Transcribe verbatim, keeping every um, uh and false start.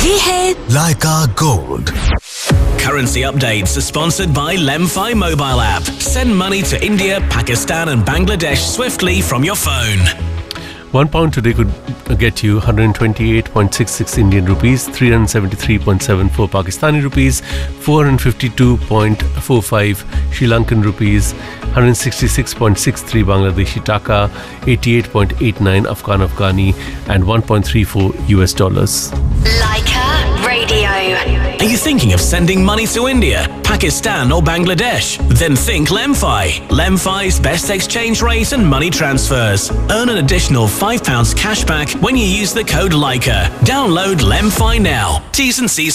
ये है Leica Gold. Currency updates are sponsored by Lemfi mobile app. Send money to India, Pakistan and Bangladesh swiftly from your phone. One pound today could get you one hundred twenty-eight point six six Indian rupees, three hundred seventy-three point seven four Pakistani rupees, four hundred fifty-two point four five Sri Lankan rupees, one hundred sixty-six point six three Bangladeshi taka, eighty-eight point eight nine Afghan Afghani, and one point three four U S dollars. Leica Radio. Are you thinking of sending money to India, Pakistan or Bangladesh? Then think Lemfi. Lemfi's best exchange rate and money transfers. Earn an additional five pounds cash back when you use the code Leica. Download Lemfi now. T's and C's